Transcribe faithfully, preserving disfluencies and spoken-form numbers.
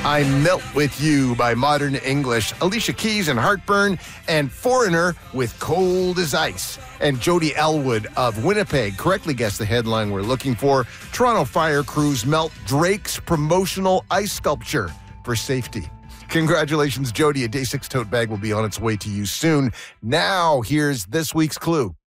I Melt With You by Modern English, Alicia Keys and Heartburn, and Foreigner with Cold as Ice. And Jody Elwood of Winnipeg correctly guessed the headline we're looking for. Toronto fire crews melt Drake's promotional ice sculpture for safety. Congratulations, Jody. A Day six tote bag will be on its way to you soon. Now, here's this week's clue.